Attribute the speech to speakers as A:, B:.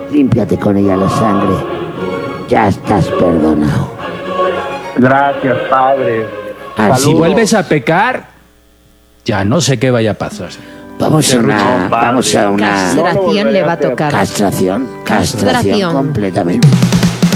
A: límpiate con ella la sangre. Ya estás perdonado.
B: Gracias, padre.
A: Así
C: Si vuelves a pecar, ya no sé qué vaya a pasar.
A: Vamos a una
B: Castración
A: castración completamente.